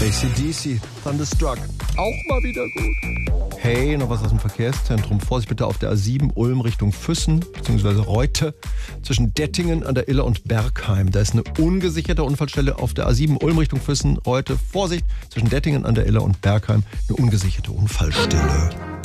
AC/DC, Thunderstruck, auch mal wieder gut. Hey, noch was aus dem Verkehrszentrum. Vorsicht bitte auf der A7 Ulm Richtung Füssen bzw. Reute zwischen Dettingen an der Iller und Bergheim. Da ist eine ungesicherte Unfallstelle auf der A7 Ulm Richtung Füssen, Reute. Vorsicht zwischen Dettingen an der Iller und Bergheim, eine ungesicherte Unfallstelle.